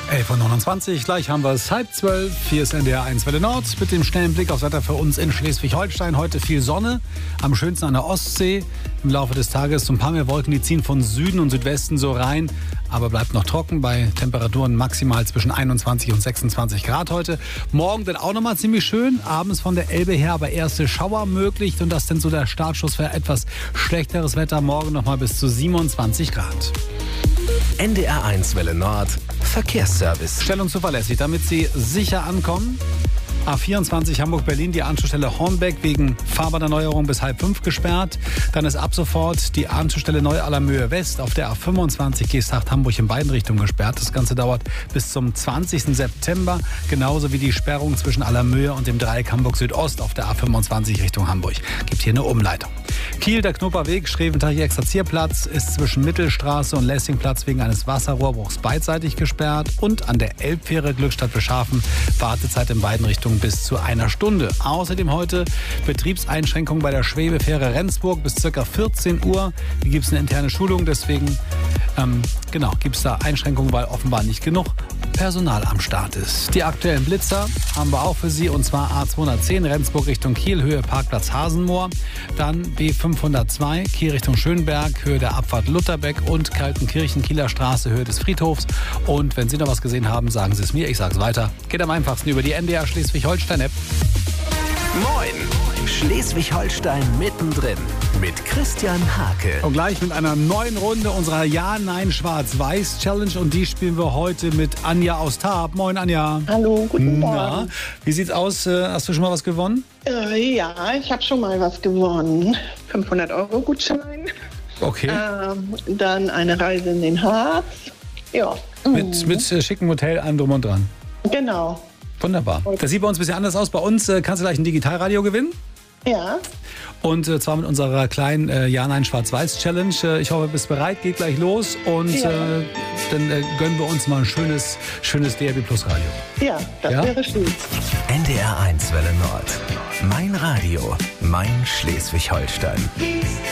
11:29 Uhr, gleich haben wir es 11:30. Hier ist NDR 1 Welle Nord mit dem schnellen Blick aufs Wetter für uns in Schleswig-Holstein. Heute viel Sonne, am schönsten an der Ostsee. Im Laufe des Tages so ein paar mehr Wolken, die ziehen von Süden und Südwesten so rein. Aber bleibt noch trocken bei Temperaturen maximal zwischen 21 und 26 Grad heute. Morgen dann auch nochmal ziemlich schön. Abends von der Elbe her aber erste Schauer möglich. Und das ist dann so der Startschuss für etwas schlechteres Wetter. Morgen nochmal bis zu 27 Grad. NDR 1 Welle Nord Verkehrsservice. Schnell und zuverlässig, damit Sie sicher ankommen. A24 Hamburg-Berlin, die Anschlussstelle Hornbeck wegen Fahrbahnerneuerung bis 4:30 gesperrt. Dann ist ab sofort die Anschlussstelle Neu-Allermöhe West auf der A25 Geesthacht-Hamburg in beiden Richtungen gesperrt. Das Ganze dauert bis zum 20. September. Genauso wie die Sperrung zwischen Allermöhe und dem Dreieck Hamburg Südost auf der A25 Richtung Hamburg. Gibt hier eine Umleitung. Kiel, der Knupperweg, Schreventeich-Exerzierplatz ist zwischen Mittelstraße und Lessingplatz wegen eines Wasserrohrbruchs beidseitig gesperrt. Und an der Elbfähre Glückstadt-Beschafen Wartezeit in beiden Richtungen bis zu 1 Stunde. Außerdem heute Betriebseinschränkungen bei der Schwebefähre Rendsburg bis ca. 14 Uhr. Hier gibt es eine interne Schulung, deswegen gibt es da Einschränkungen, weil offenbar nicht genug Personal am Start ist. Die aktuellen Blitzer haben wir auch für Sie, und zwar A210 Rendsburg Richtung Kiel, Höhe Parkplatz Hasenmoor. Dann B502 Kiel Richtung Schönberg, Höhe der Abfahrt Lutherbeck und Kaltenkirchen Kieler Straße, Höhe des Friedhofs. Und wenn Sie noch was gesehen haben, sagen Sie es mir, ich sage es weiter. Geht am einfachsten über die NDR Schleswig-Holstein-App. Moin! Schleswig-Holstein mittendrin mit Christian Hake. Und gleich mit einer neuen Runde unserer Ja-Nein-Schwarz-Weiß-Challenge. Und die spielen wir heute mit Anja aus Tarp. Moin, Anja. Hallo, guten Morgen. Wie sieht's aus? Hast du schon mal was gewonnen? Ja, ich habe schon mal was gewonnen. 500-Euro-Gutschein. Okay. Dann eine Reise in den Harz. Ja. Mit schickem Hotel, allem drum und dran. Genau. Wunderbar. Das sieht bei uns ein bisschen anders aus. Bei uns kannst du gleich ein Digitalradio gewinnen. Ja. Und zwar mit unserer kleinen Ja-Nein-Schwarz-Weiß-Challenge. Ich hoffe, du bist bereit. Geht gleich los. Und dann gönnen wir uns mal ein schönes DRB Plus Radio. Ja, das wäre schön. NDR 1 Welle Nord. Mein Radio, mein Schleswig-Holstein.